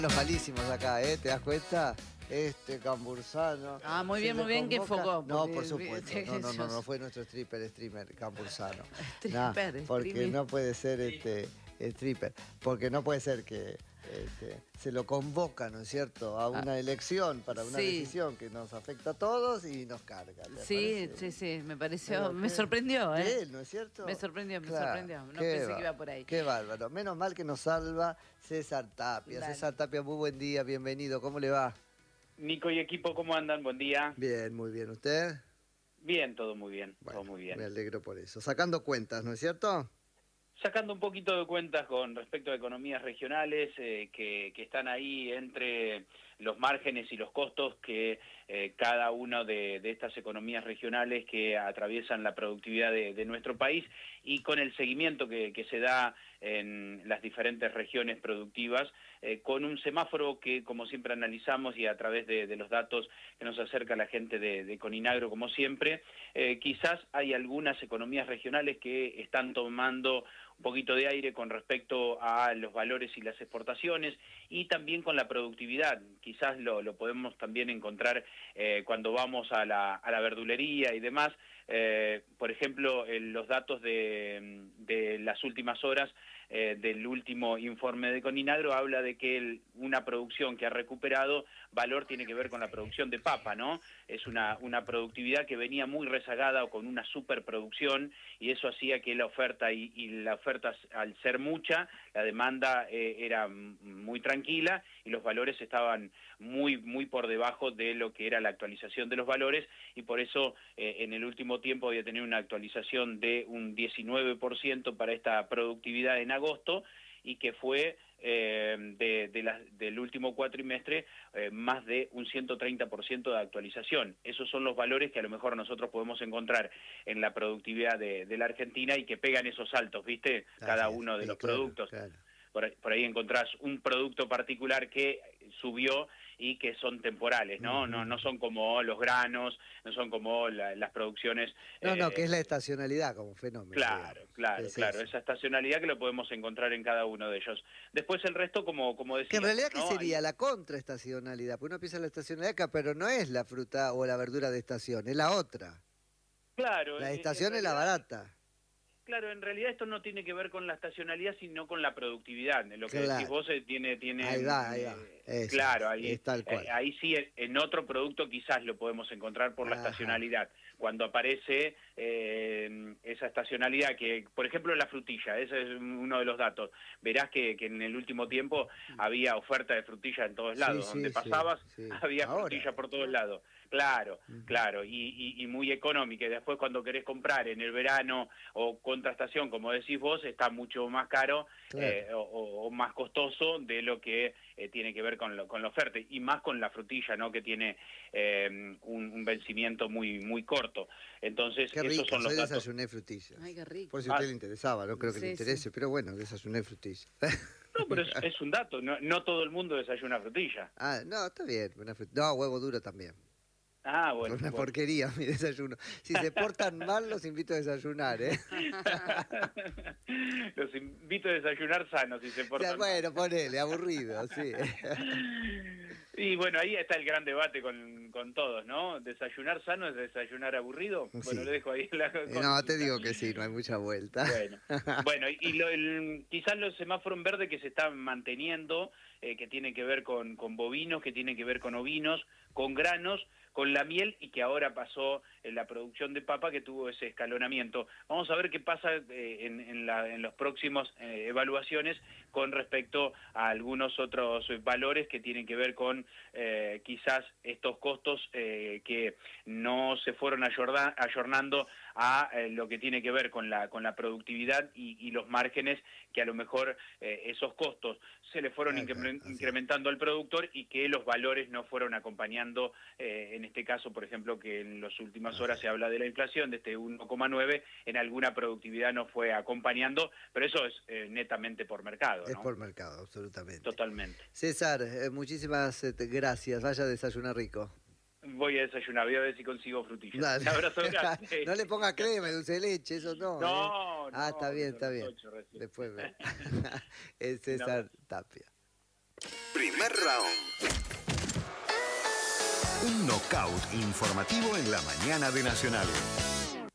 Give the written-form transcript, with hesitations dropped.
Los malísimos acá, ¿te das cuenta? Cambursano. Ah, muy bien que enfocó. No, por supuesto. No fue nuestro streamer Cambursano. Nah, Stripper, porque streamer. no puede ser stripper. Porque no puede ser que se lo convoca, ¿no es cierto?, a una elección para una decisión que nos afecta a todos y nos carga. Sí, me pareció, me sorprendió, ¿eh? De él, ¿no es cierto? Me sorprendió. No Qué pensé que iba por ahí. Qué bárbaro. Menos mal que nos salva César Tapia. Dale. César Tapia, muy buen día, bienvenido. ¿Cómo le va? Nico y equipo, ¿cómo andan? Buen día. Bien, muy bien. ¿Usted? Bien, todo muy bien, Bueno, todo muy bien. me alegro por eso. Sacando cuentas, ¿no es cierto? Sacando un poquito de cuentas con respecto a economías regionales que están ahí entre los márgenes y los costos que cada una de estas economías regionales que atraviesan la productividad de nuestro país y con el seguimiento que se da en las diferentes regiones productivas, con un semáforo que, como siempre analizamos y a través de los datos que nos acerca la gente de Coninagro, como siempre, quizás hay algunas economías regionales que están tomando un poquito de aire con respecto a los valores y las exportaciones y también con la productividad. Quizás lo podemos también encontrar cuando vamos a la verdulería y demás. Por ejemplo, los datos de las últimas horas del último informe de Coninagro habla de que una producción que ha recuperado valor tiene que ver con la producción de papa, ¿no? Es una productividad que venía muy rezagada o con una superproducción y eso hacía que la oferta y la oferta al ser mucha, la demanda era muy tranquila y los valores estaban muy por debajo de lo que era la actualización de los valores y por eso en el último tiempo había tenido una actualización de un 19% para esta productividad en agosto y que fue del último cuatrimestre más de un 130% de actualización. Esos son los valores que a lo mejor nosotros podemos encontrar en la productividad de la Argentina y que pegan esos saltos, ¿viste? Cada uno de los productos. Claro. Por ahí encontrás un producto particular que subió y que son temporales, ¿no? No son como los granos, no son como las producciones... que es la estacionalidad como fenómeno. Claro, esa estacionalidad que lo podemos encontrar en cada uno de ellos. Después el resto, como decía... Que en realidad, ¿qué sería? La contraestacionalidad, porque uno piensa en la estacionalidad acá, pero no es la fruta o la verdura de estación, es la otra. Claro. La estación es la barata. Claro, en realidad esto no tiene que ver con la estacionalidad, sino con la productividad. Lo que decís vos tiene... Ahí va. Claro, ahí, es tal cual. Ahí sí, en otro producto quizás lo podemos encontrar por la estacionalidad. Cuando aparece esa estacionalidad, que por ejemplo la frutilla, ese es uno de los datos. Verás que en el último tiempo había oferta de frutilla en todos lados. Donde pasabas había frutilla por todos lados. Claro, y muy económica. Y después cuando querés comprar en el verano o contrastación, como decís vos, está mucho más caro o más costoso de lo que tiene que ver con la oferta. Y más con la frutilla, ¿no? Que tiene un vencimiento muy corto. Entonces, qué rico, esos son los datos. Desayuné frutilla. Ay, qué rico. Por si a usted le interesaba, no creo que le interese, pero bueno, desayuné frutilla. No, pero es un dato. No todo el mundo desayuna frutilla. No, está bien. No, huevo duro también. Ah, bueno. Una porquería mi desayuno. Si se portan mal, los invito a desayunar, ¿eh? Los invito a desayunar sanos si se portan bueno, mal. ponele, aburrido, sí. Y bueno, ahí está el gran debate con todos, ¿no? ¿Desayunar sano es desayunar aburrido? Sí. Bueno, lo dejo ahí. No, te digo que sí, no hay mucha vuelta. Bueno, quizás los semáforos en verde que se están manteniendo, que tienen que ver con bovinos, que tienen que ver con ovinos, con granos, con la miel y que ahora pasó en la producción de papa que tuvo ese escalonamiento. Vamos a ver qué pasa en los próximos evaluaciones con respecto a algunos otros valores que tienen que ver con quizás estos costos que no se fueron ayornando a lo que tiene que ver con la productividad y los márgenes que a lo mejor esos costos se le fueron incrementando al productor y que los valores no fueron acompañando, en este caso, por ejemplo, que en las últimas horas se habla de la inflación, de este 1,9, en alguna productividad no fue acompañando, pero eso es netamente por mercado, ¿no? Es por mercado, absolutamente. Totalmente. César, muchísimas gracias, vaya a desayunar rico. Voy a desayunar, voy a ver si consigo frutillas. Dale. Un abrazo grande. No le ponga crema, dulce de leche, eso no. No, está bien. Después ve. Es César Tapia. Primer round. Un knockout informativo en la mañana de Nacional.